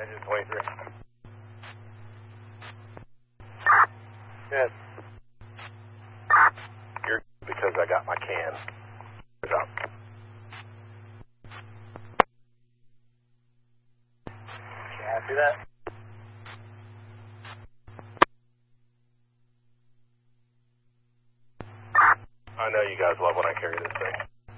Engine 23. Yes. You're because I got my can. Good job. You happy with that? I know you guys love when I carry this thing.